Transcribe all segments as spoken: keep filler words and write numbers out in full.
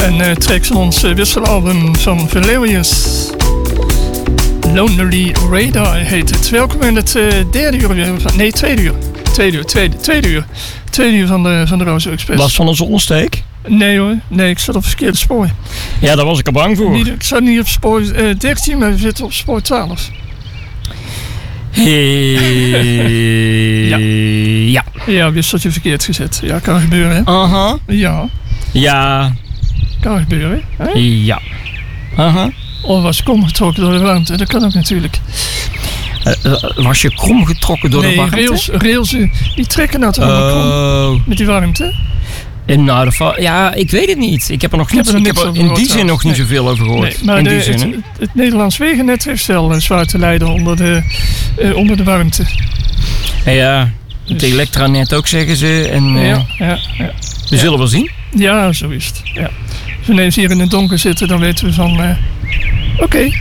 En uh, tracks van ons uh, wisselalbum van Valerius. Lonely Radar heet het. Welkom in het uh, derde uur, nee tweede uur. Tweede uur, tweede, tweede uur. Tweede uur van de, van de Rozo Express. Last van een zonnesteek? Nee hoor, nee, ik zat op het verkeerde spoor. Ja, daar was ik al bang voor. Niet, ik zat niet op spoor uh, dertien, maar we zitten op spoor twaalf. Hey. ja. Ja. Ja, wisseltje verkeerd gezet. Ja, kan gebeuren hè. Aha. Uh-huh. Ja. Ja. Kan gebeuren hè. Ja. Aha. Of was kom getrokken door de warmte, dat kan ook natuurlijk. Uh, was je krom getrokken door nee, de warmte? Rails, rails die trekken nou toch allemaal krom met die warmte? En nou, de ja, ik weet het niet. Ik heb er nog niet, ik heb er in die zin nog niet nee. zoveel over gehoord. Nee, maar in de, die zin, het, het, het Nederlands wegennet heeft wel uh, zwaar te lijden onder de, uh, onder de warmte. Ja, het dus. Elektranet ook zeggen ze. En, uh, ja, ja, ja. We ja. zullen wel zien. Ja, zo is het. Ja. Als we ineens hier in het donker zitten, dan weten we van... Uh, Oké. Okay.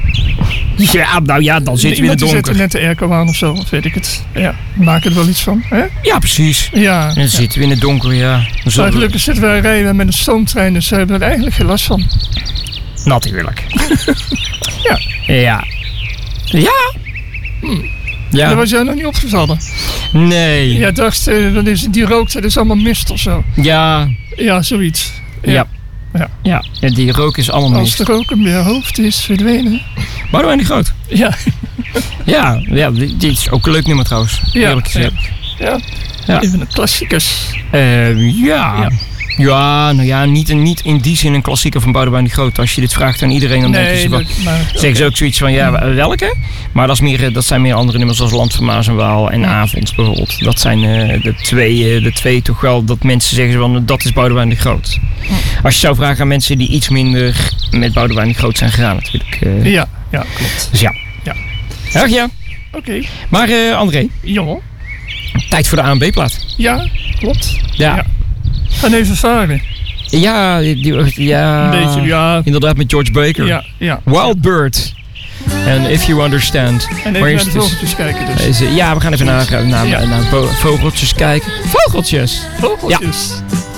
Ja, nou ja, dan zitten we in het donker. Zetten net de airco aan of zo, of weet ik het. Ja, we maken er wel iets van. Hè? Ja, precies. Ja, en dan ja. zitten we in het donker, ja. Maar gelukkig zitten wij rijden met een stoomtrein, dus we hebben er eigenlijk geen last van. Natuurlijk. ja. Ja. Ja. Hm. Ja. Dat was jou nog niet opgevallen. Nee. Ja, dacht, uh, dat is, die rook, dat is allemaal mist of zo. Ja. Ja, zoiets. Ja. Ja. Ja. ja, en die rook is allemaal Als mist. de rook in je hoofd is verdwenen. Boudewijn de Groot. Ja. ja, ja, dit is ook een leuk nummer trouwens. Ja. Eerlijk gezegd. Ja. Ja. ja. Even een klassiekers. Uh, ja. ja. Ja, nou ja, niet, niet in die zin een klassieker van Boudewijn de Groot. Als je dit vraagt aan iedereen, dan nee, denken ze wel, dat, maar, zeggen okay. ze ook zoiets van, ja, welke? Maar dat, is meer, dat zijn meer andere nummers zoals Land van Maas en Waal en ja. Avond bijvoorbeeld. Dat zijn uh, de, twee, uh, de twee toch wel dat mensen zeggen van, dat is Boudewijn de Groot. Ja. Als je zou vragen aan mensen die iets minder met Boudewijn de Groot zijn gegaan natuurlijk. Uh, ja, ja, klopt. Dus ja. Ja. Erg ja. Oké. Okay. Maar uh, André. Ja. Tijd voor de A en B-plaat. Ja, klopt. Ja. ja. Gaan even varen. Ja, die, ja, een beetje, ja. Inderdaad met George Baker. Ja, ja. Wild Bird. En If You Understand. En even naar de vogeltjes dus, kijken dus. Is, ja, we gaan even naar, naar, ja. naar vogeltjes kijken. Vogeltjes! Vogeltjes.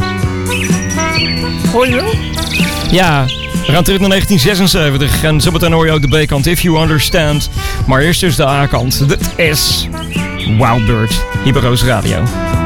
Ja. Hoor je wel? Ja, we gaan terug naar negentien zesenzeventig. En zometeen hoor je ook de B-kant, If You Understand. Maar eerst dus de A-kant. Dit is Wild Bird. Hier bij Roos Radio.